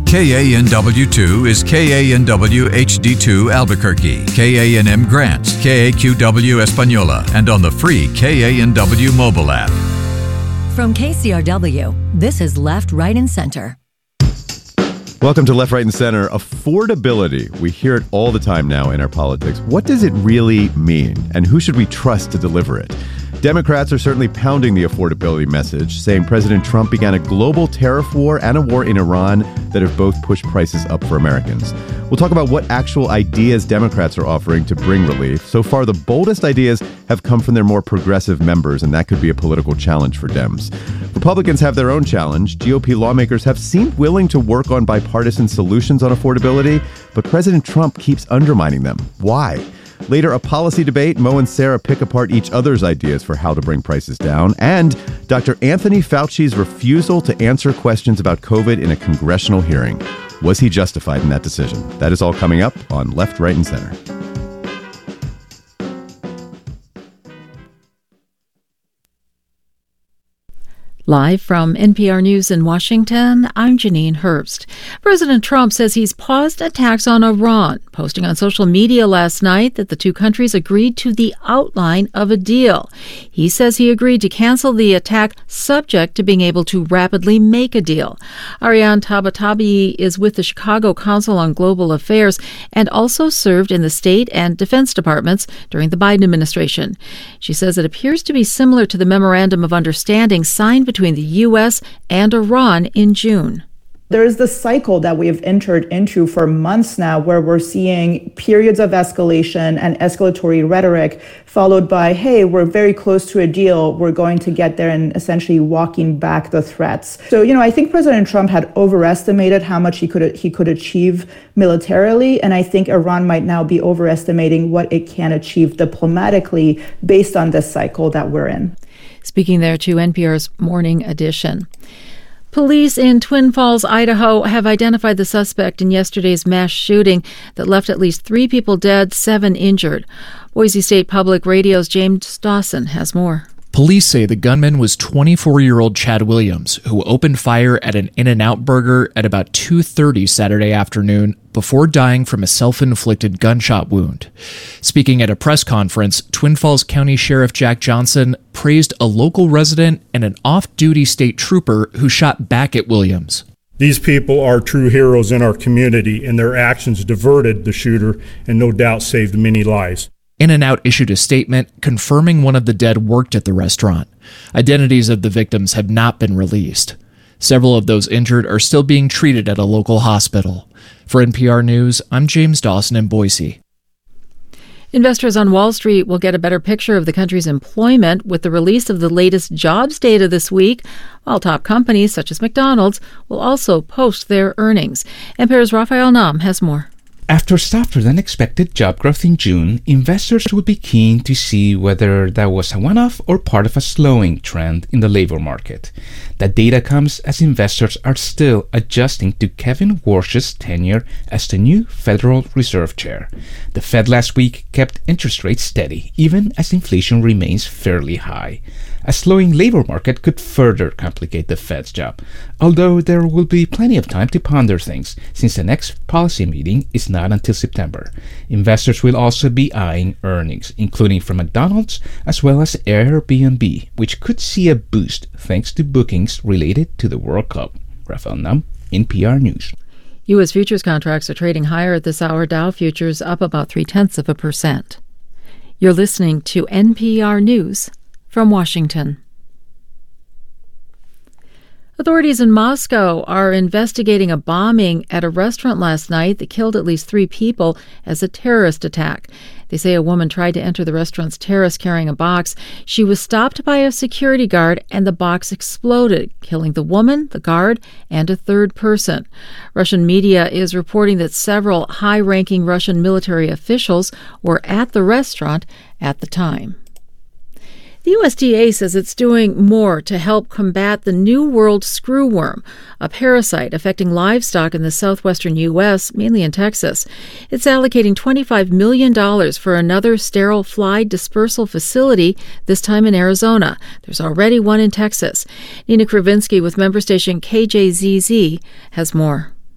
KANW2 is KANW HD2 Albuquerque, KANM Grants, KAQW Española, and on the free KANW mobile app. From KCRW, this is Left, Right, and Center. Welcome to Left, Right, and Center. Affordability. We hear it all the time now in our politics. What does it really mean? And who should we trust to deliver it? Democrats are certainly pounding the affordability message, saying President Trump began a global tariff war and a war in Iran that have both pushed prices up for Americans. We'll talk about what actual ideas Democrats are offering to bring relief. So far, the boldest ideas have come from their more progressive members, and that could be a political challenge for Dems. Republicans have their own challenge. GOP lawmakers have seemed willing to work on bipartisan solutions on affordability, but President Trump keeps undermining them. Why? Later, a policy debate. Mo and Sarah pick apart each other's ideas for how to bring prices down. And Dr. Anthony Fauci's refusal to answer questions about COVID in a congressional hearing. Was he justified in that decision? That is all coming up on Left, Right, and Center. Live from NPR News in Washington, I'm Janine Herbst. President Trump says he's paused attacks on Iran, posting on social media last night that the two countries agreed to the outline of a deal. He says he agreed to cancel the attack subject to being able to rapidly make a deal. Ariane Tabatabai is with the Chicago Council on Global Affairs and also served in the State and Defense Departments during the Biden administration. She says it appears to be similar to the Memorandum of Understanding signed between the U.S. and Iran in June. There is this cycle that we have entered into for months now where we're seeing periods of escalation and escalatory rhetoric followed by, hey, we're very close to a deal, we're going to get there, and essentially walking back the threats. So, I think President Trump had overestimated how much he could achieve militarily, and I think Iran might now be overestimating what it can achieve diplomatically based on this cycle that we're in. Speaking there to NPR's Morning Edition. Police in Twin Falls, Idaho, have identified the suspect in yesterday's mass shooting that left at least 3 people dead, 7 injured. Boise State Public Radio's James Dawson has more. Police say the gunman was 24-year-old Chad Williams, who opened fire at an In-N-Out Burger at about 2:30 Saturday afternoon before dying from a self-inflicted gunshot wound. Speaking at a press conference, Twin Falls County Sheriff Jack Johnson praised a local resident and an off-duty state trooper who shot back at Williams. These people are true heroes in our community, and their actions diverted the shooter and no doubt saved many lives. In-N-Out issued a statement confirming one of the dead worked at the restaurant. Identities of the victims have not been released. Several of those injured are still being treated at a local hospital. For NPR News, I'm James Dawson in Boise. Investors on Wall Street will get a better picture of the country's employment with the release of the latest jobs data this week, while top companies such as McDonald's will also post their earnings. NPR's Raphael Nam has more. After softer-than-expected job growth in June, investors will be keen to see whether that was a one-off or part of a slowing trend in the labor market. That data comes as investors are still adjusting to Kevin Warsh's tenure as the new Federal Reserve Chair. The Fed last week kept interest rates steady, even as inflation remains fairly high. A slowing labor market could further complicate the Fed's job, although there will be plenty of time to ponder things, since the next policy meeting is not until September. Investors will also be eyeing earnings, including from McDonald's as well as Airbnb, which could see a boost thanks to bookings related to the World Cup. Raphael Nam, NPR News. U.S. futures contracts are trading higher at this hour. Dow futures up about 0.3%. You're listening to NPR News from Washington. Authorities in Moscow are investigating a bombing at a restaurant last night that killed at least 3 people as a terrorist attack. They say a woman tried to enter the restaurant's terrace carrying a box. She was stopped by a security guard and the box exploded, killing the woman, the guard, and a third person. Russian media is reporting that several high-ranking Russian military officials were at the restaurant at the time. The USDA says it's doing more to help combat the New World screwworm, a parasite affecting livestock in the southwestern U.S., mainly in Texas. It's allocating $25 million for another sterile fly dispersal facility, this time in Arizona. There's already one in Texas. Nina Kravinsky with member station KJZZ has more.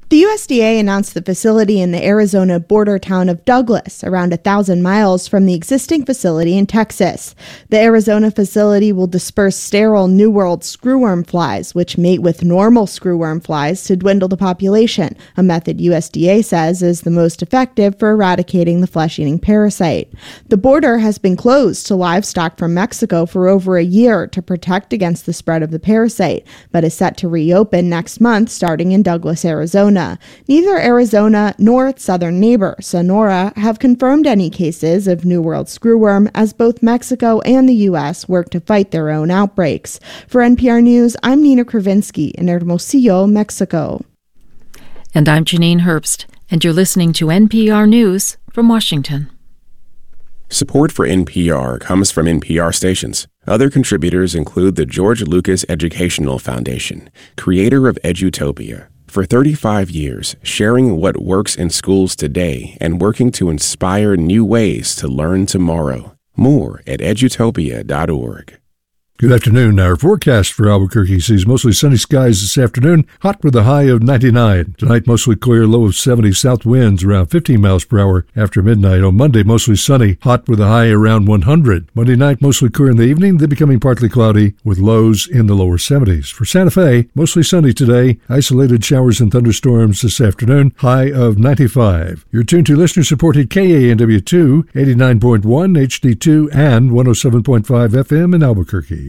The USDA announced the facility in the Arizona border town of Douglas, around 1,000 miles from the existing facility in Texas. The Arizona facility will disperse sterile New World screwworm flies, which mate with normal screwworm flies to dwindle the population, a method USDA says is the most effective for eradicating the flesh-eating parasite. The border has been closed to livestock from Mexico for over a year to protect against the spread of the parasite, but is set to reopen next month starting in Douglas, Arizona. Neither Arizona nor its southern neighbor, Sonora, have confirmed any cases of New World screwworm as both Mexico and the U.S. work to fight their own outbreaks. For NPR News, I'm Nina Kravinsky in Hermosillo, Mexico. And I'm Janine Herbst, and you're listening to NPR News from Washington. Support for NPR comes from NPR stations. Other contributors include the George Lucas Educational Foundation, creator of Edutopia. For 35 years, sharing what works in schools today and working to inspire new ways to learn tomorrow. More at edutopia.org. Good afternoon. Our forecast for Albuquerque sees mostly sunny skies this afternoon, hot with a high of 99. Tonight, mostly clear, low of 70, south winds around 15 miles per hour after midnight. On Monday, mostly sunny, hot with a high around 100. Monday night, mostly clear in the evening, then becoming partly cloudy with lows in the lower 70s. For Santa Fe, mostly sunny today, isolated showers and thunderstorms this afternoon, high of 95. You're tuned to listener-supported KANW2, 89.1 HD2, and 107.5 FM in Albuquerque.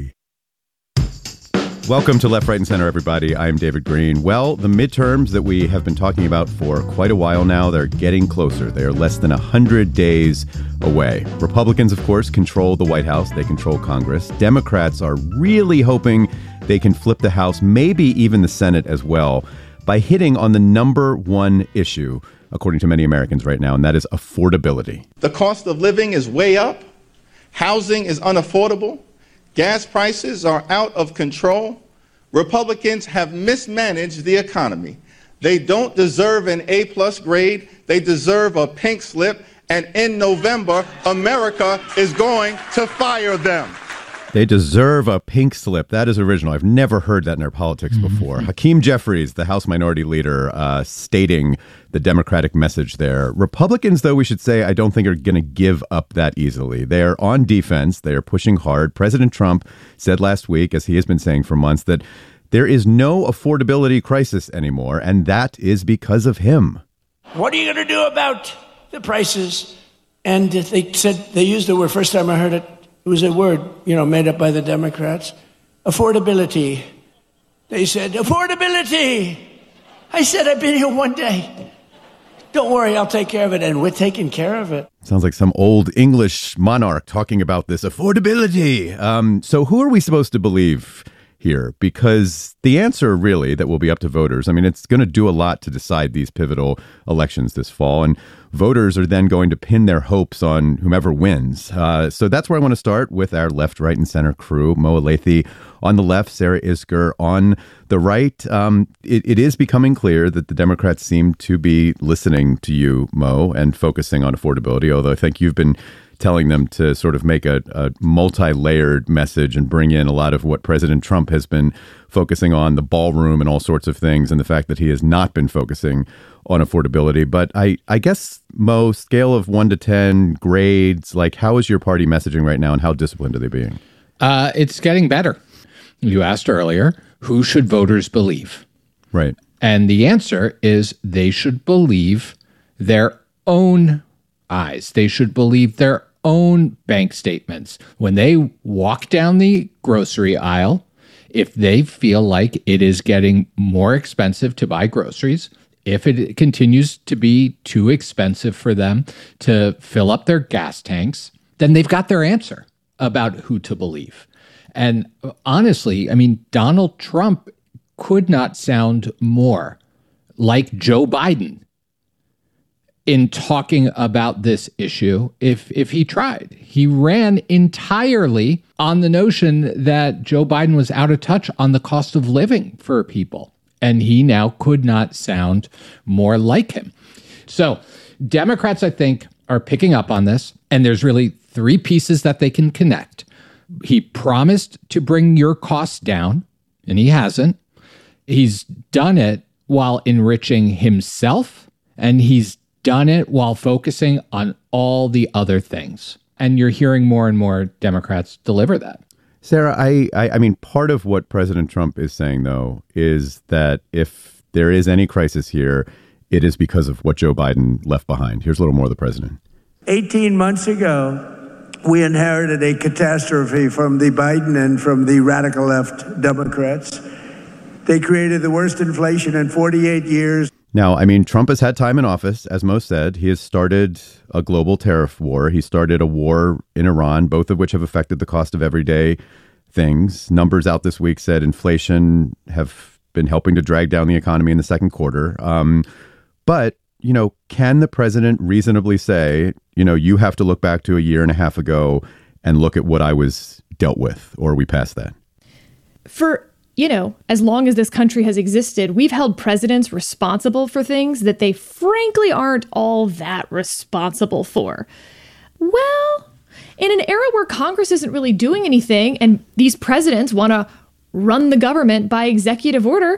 Welcome to Left, Right, and Center, everybody. I'm David Green. Well, the midterms that we have been talking about for quite a while now, they're getting closer. They are less than 100 days away. Republicans, of course, control the White House. They control Congress. Democrats are really hoping they can flip the House, maybe even the Senate as well, by hitting on the number one issue, according to many Americans right now, and that is affordability. The cost of living is way up. Housing is unaffordable. Gas prices are out of control. Republicans have mismanaged the economy. They don't deserve an A+ grade. They deserve a pink slip. And in November, America is going to fire them. They deserve a pink slip. That is original. I've never heard that in our politics before. Hakeem Jeffries, the House Minority Leader, stating the Democratic message there. Republicans, though, we should say, I don't think are going to give up that easily. They are on defense. They are pushing hard. President Trump said last week, as he has been saying for months, that there is no affordability crisis anymore, and that is because of him. What are you going to do about the prices? And they said, they used the word, first time I heard it, it was a word, made up by the Democrats. Affordability. They said, affordability. I said, I've been here one day. Don't worry, I'll take care of it. And we're taking care of it. Sounds like some old English monarch talking about this affordability. So who are we supposed to believe here? Because the answer really that will be up to voters, I mean, it's going to do a lot to decide these pivotal elections this fall. And voters are then going to pin their hopes on whomever wins. So that's where I want to start with our left, right, and center crew. Mo Elleithee on the left, Sarah Isgur on the right. It is becoming clear that the Democrats seem to be listening to you, Mo, and focusing on affordability, although I think you've been telling them to sort of make a multi-layered message and bring in a lot of what President Trump has been focusing on, the ballroom and all sorts of things, and the fact that he has not been focusing on affordability. But I guess, Mo, scale of 1 to 10 grades, like how is your party messaging right now and how disciplined are they being? It's getting better. You asked earlier, who should voters believe? Right. And the answer is they should believe their own eyes. They should believe their own bank statements. When they walk down the grocery aisle, if they feel like it is getting more expensive to buy groceries, if it continues to be too expensive for them to fill up their gas tanks, then they've got their answer about who to believe. And honestly, I mean, Donald Trump could not sound more like Joe Biden in talking about this issue if he tried. He ran entirely on the notion that Joe Biden was out of touch on the cost of living for people. And he now could not sound more like him. So Democrats, I think, are picking up on this. And there's really three pieces that they can connect. He promised to bring your costs down, and he hasn't. He's done it while enriching himself, and he's done it while focusing on all the other things. And you're hearing more and more Democrats deliver that. Sarah, I mean, part of what President Trump is saying, though, is that if there is any crisis here, it is because of what Joe Biden left behind. Here's a little more of the president. 18 months ago, we inherited a catastrophe from the Biden and from the radical left Democrats. They created the worst inflation in 48 years. Now, I mean, Trump has had time in office, as Mo said. He has started a global tariff war. He started a war in Iran, both of which have affected the cost of everyday things. Numbers out this week said inflation have been helping to drag down the economy in the second quarter. But, you know, can the president reasonably say, you know, you have to look back to a year and a half ago and look at what I was dealt with, or are we past that? For, you know, as long as this country has existed, we've held presidents responsible for things that they frankly aren't all that responsible for. Well, in an era where Congress isn't really doing anything and these presidents want to run the government by executive order,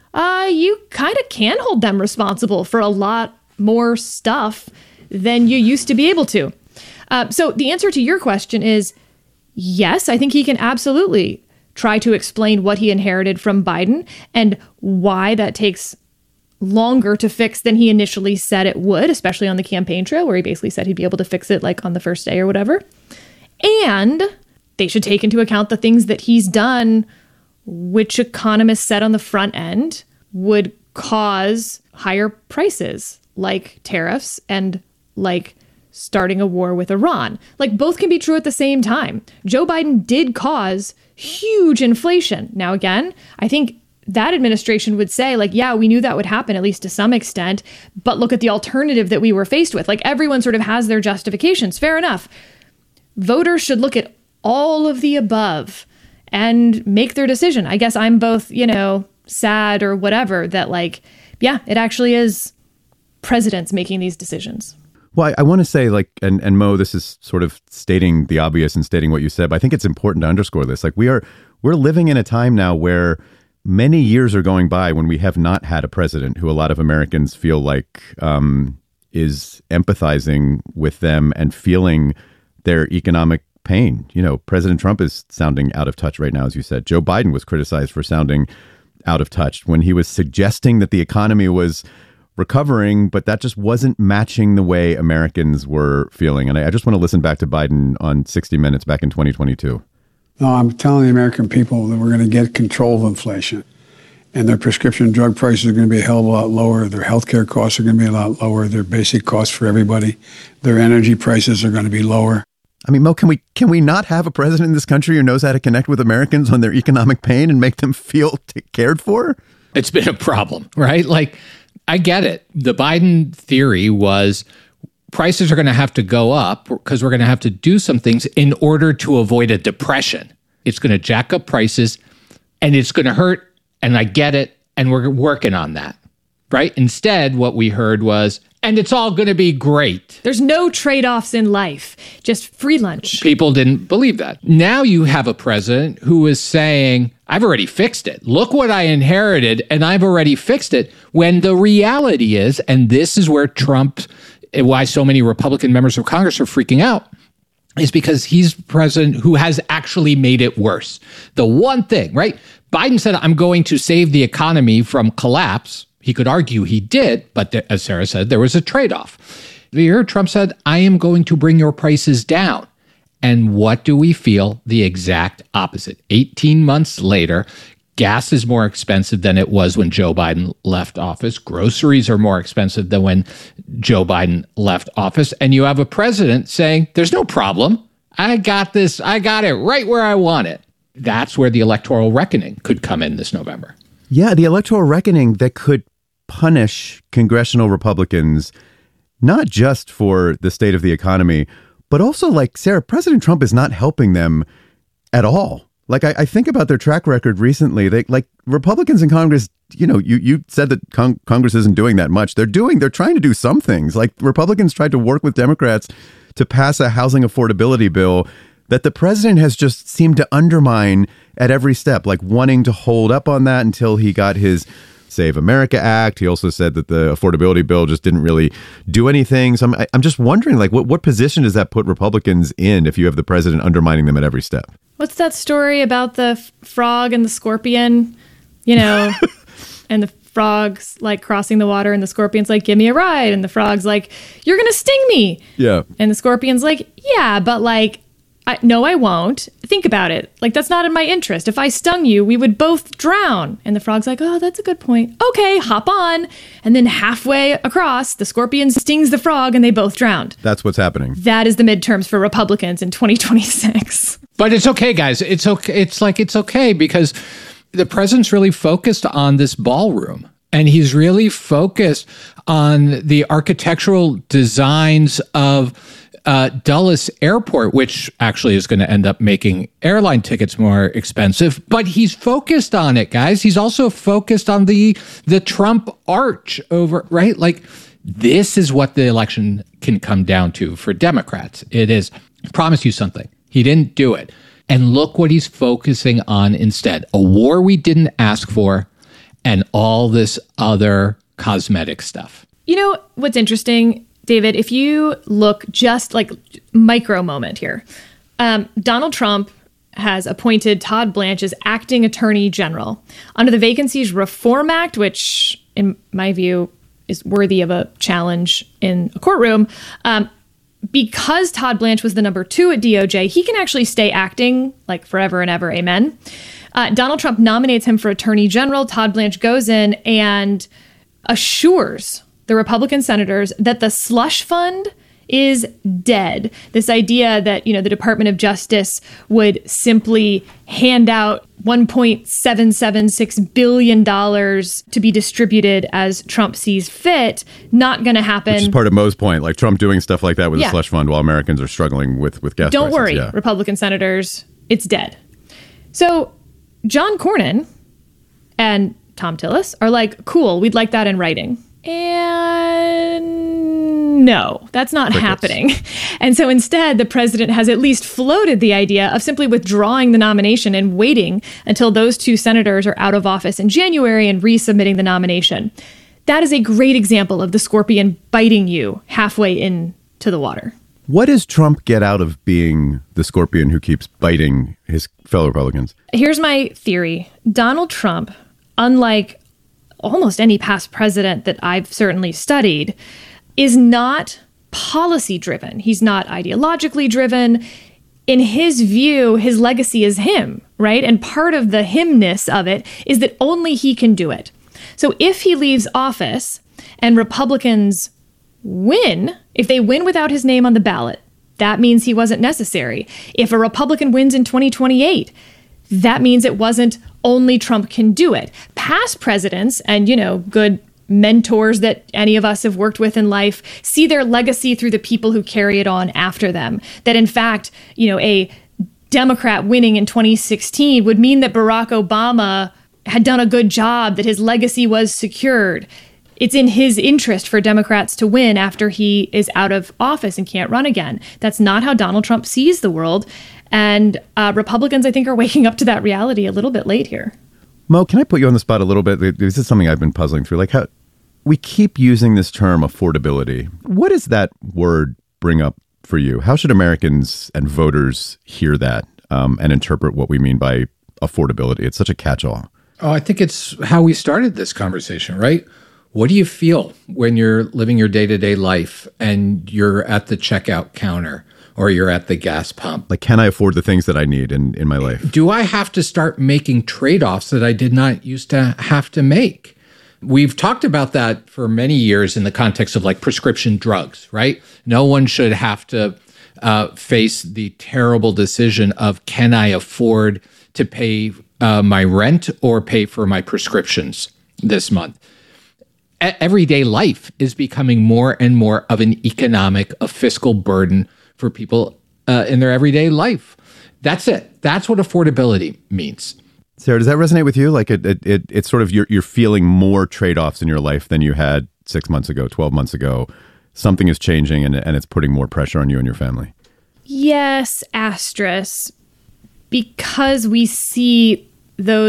you kind of can hold them responsible for a lot more stuff than you used to be able to. So the answer to your question is yes, I think he can absolutely try to explain what he inherited from Biden and why that takes longer to fix than he initially said it would, especially on the campaign trail where he basically said he'd be able to fix it like on the first day or whatever. And they should take into account the things that he's done, which economists said on the front end would cause higher prices, like tariffs and like starting a war with Iran. Like, both can be true at the same time. Joe Biden did cause huge inflation. Now, again, I think that administration would say, like, yeah, we knew that would happen, at least to some extent, but look at the alternative that we were faced with. Like, everyone sort of has their justifications. Fair enough. Voters should look at all of the above and make their decision. I guess I'm both, you know, sad or whatever that, like, yeah, it actually is presidents making these decisions. Well, I want to say, like, and Mo, this is sort of stating the obvious and stating what you said, but I think it's important to underscore this. Like, we're living in a time now where many years are going by when we have not had a president who a lot of Americans feel like is empathizing with them and feeling their economic pain. You know, President Trump is sounding out of touch right now, as you said. Joe Biden was criticized for sounding out of touch when he was suggesting that the economy was recovering, but that just wasn't matching the way Americans were feeling. And I just want to listen back to Biden on 60 Minutes back in 2022. No, I'm telling the American people that we're going to get control of inflation, and their prescription drug prices are going to be a hell of a lot lower. Their healthcare costs are going to be a lot lower. Their basic costs for everybody. Their energy prices are going to be lower. I mean, Mo, can we not have a president in this country who knows how to connect with Americans on their economic pain and make them feel cared for? It's been a problem, right? Like, I get it. The Biden theory was prices are going to have to go up because we're going to have to do some things in order to avoid a depression. It's going to jack up prices and it's going to hurt. And I get it. And we're working on that, right? Instead, what we heard was, and it's all going to be great. There's no trade-offs in life, just free lunch. People didn't believe that. Now you have a president who is saying, I've already fixed it. Look what I inherited, and I've already fixed it. When the reality is, and this is where why so many Republican members of Congress are freaking out, is because he's president who has actually made it worse. The one thing, right? Biden said, I'm going to save the economy from collapse. He could argue he did, but as Sarah said, there was a trade-off. Here, Trump said, I am going to bring your prices down. And what do we feel? The exact opposite. 18 months later, gas is more expensive than it was when Joe Biden left office. Groceries are more expensive than when Joe Biden left office. And you have a president saying, there's no problem. I got this. I got it right where I want it. That's where the electoral reckoning could come in this November. Yeah, the electoral reckoning that could punish congressional Republicans, not just for the state of the economy, but also, like, Sarah, President Trump is not helping them at all. Like, I think about their track record recently. They, like, Republicans in Congress, you know, you said that Congress isn't doing that much. They're trying to do some things. Like, Republicans tried to work with Democrats to pass a housing affordability bill that the president has just seemed to undermine at every step, like wanting to hold up on that until he got his Save America Act. He also said that the affordability bill just didn't really do anything. So I'm just wondering, like, what position does that put Republicans in if you have the president undermining them at every step? What's that story about the frog and the scorpion, and the frog's like crossing the water and the scorpion's like, give me a ride. And the frog's like, you're going to sting me. Yeah. And the scorpion's like, yeah, but like, no, I won't. Think about it. Like, that's not in my interest. If I stung you, we would both drown. And the frog's like, oh, that's a good point. Okay, hop on. And then halfway across, the scorpion stings the frog and they both drowned. That's what's happening. That is the midterms for Republicans in 2026. But it's okay, guys. It's okay. It's okay because the president's really focused on this ballroom. And he's really focused on the architectural designs of Dulles Airport, which actually is going to end up making airline tickets more expensive. But he's focused on it, guys. He's also focused on the Trump arch over, right? Like, this is what the election can come down to for Democrats. It is, I promise you something. He didn't do it. And look what he's focusing on instead. A war we didn't ask for and all this other cosmetic stuff. You know what's interesting, David? If you look just like micro moment here, Donald Trump has appointed Todd Blanche as acting attorney general under the Vacancies Reform Act, which in my view is worthy of a challenge in a courtroom. Because Todd Blanche was the number 2 at DOJ, he can actually stay acting like forever and ever. Amen. Donald Trump nominates him for attorney general. Todd Blanche goes in and assures the Republican senators that the slush fund is dead. This idea that, the Department of Justice would simply hand out $1.776 billion to be distributed as Trump sees fit, not going to happen. Which is part of Mo's point, like Trump doing stuff like that with the slush fund while Americans are struggling with gas Don't prices. worry, Republican senators, it's dead. So John Cornyn and Tom Tillis are like, cool, we'd like that in writing. And no, that's not happening. And so instead, the president has at least floated the idea of simply withdrawing the nomination and waiting until those 2 senators are out of office in January and resubmitting the nomination. That is a great example of the scorpion biting you halfway into the water. What does Trump get out of being the scorpion who keeps biting his fellow Republicans? Here's my theory. Donald Trump, unlike almost any past president that I've certainly studied, is not policy driven. He's not ideologically driven. In his view, his legacy is him, right? And part of the himness of it is that only he can do it. So if he leaves office and Republicans win, if they win without his name on the ballot, that means he wasn't necessary. If a Republican wins in 2028, that means it wasn't only Trump can do it. Past presidents and, good mentors that any of us have worked with in life see their legacy through the people who carry it on after them. That in fact, a Democrat winning in 2016 would mean that Barack Obama had done a good job, that his legacy was secured. It's in his interest for Democrats to win after he is out of office and can't run again. That's not how Donald Trump sees the world. And Republicans, I think, are waking up to that reality a little bit late here. Mo, can I put you on the spot a little bit? This is something I've been puzzling through. Like, how we keep using this term affordability. What does that word bring up for you? How should Americans and voters hear that and interpret what we mean by affordability? It's such a catch-all. Oh, I think it's how we started this conversation, right? What do you feel when you're living your day-to-day life and you're at the checkout counter or you're at the gas pump? Like, can I afford the things that I need in my life? Do I have to start making trade-offs that I did not used to have to make? We've talked about that for many years in the context of like prescription drugs, right? No one should have to face the terrible decision of, can I afford to pay my rent or pay for my prescriptions this month? Everyday life is becoming more and more of an economic, a fiscal burden for people in their everyday life. That's it. That's what affordability means. Sarah, does that resonate with you? Like it's sort of you're feeling more trade-offs in your life than you had 6 months ago, 12 months ago. Something is changing and it's putting more pressure on you and your family. Yes, asterisk. Because we see those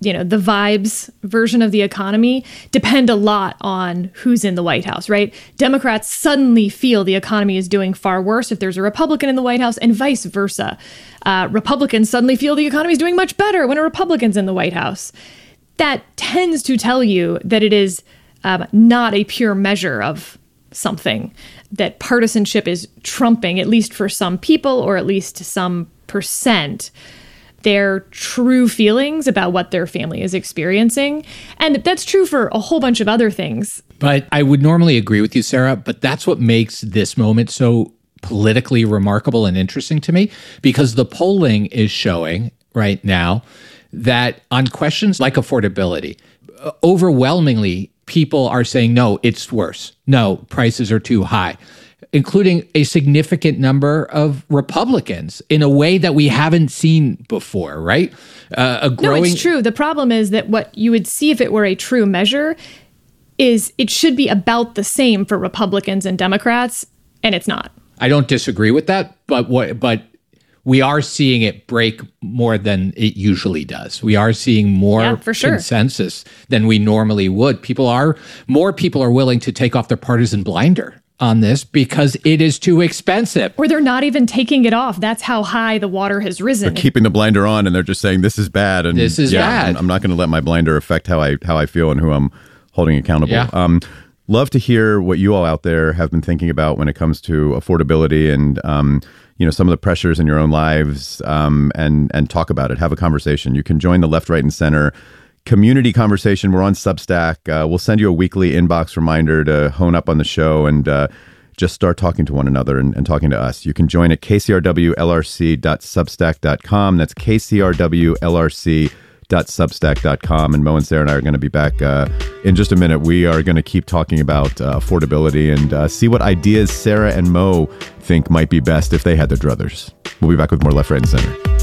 the vibes version of the economy depend a lot on who's in the White House, right? Democrats suddenly feel the economy is doing far worse if there's a Republican in the White House, and vice versa. Republicans suddenly feel the economy is doing much better when a Republican's in the White House. That tends to tell you that it is not a pure measure of something, that partisanship is trumping, at least for some people, or at least to some percent, their true feelings about what their family is experiencing. And that's true for a whole bunch of other things. But I would normally agree with you, Sarah, but that's what makes this moment so politically remarkable and interesting to me, because the polling is showing right now that on questions like affordability, overwhelmingly, people are saying, no, it's worse. No, prices are too high, including a significant number of Republicans in a way that we haven't seen before, right? No, it's true. The problem is that what you would see if it were a true measure is it should be about the same for Republicans and Democrats, and it's not. I don't disagree with that, but we are seeing it break more than it usually does. We are seeing more consensus than we normally would. More people are willing to take off their partisan blinder on this because it is too expensive. Or they're not even taking it off. That's how high the water has risen. They're keeping the blinder on and they're just saying this is bad. And this is bad. I'm not going to let my blinder affect how I feel and who I'm holding accountable. Yeah. Love to hear what you all out there have been thinking about when it comes to affordability and some of the pressures in your own lives, and talk about it. Have a conversation. You can join the Left, Right, and Center community conversation. We're on Substack. We'll send you a weekly inbox reminder to hone up on the show and just start talking to one another and talking to us. You can join at kcrwlrc.substack.com. That's kcrwlrc.substack.com. And Mo and Sarah and I are going to be back in just a minute. We are going to keep talking about affordability and see what ideas Sarah and Mo think might be best if they had their druthers. We'll be back with more Left, Right, and Center.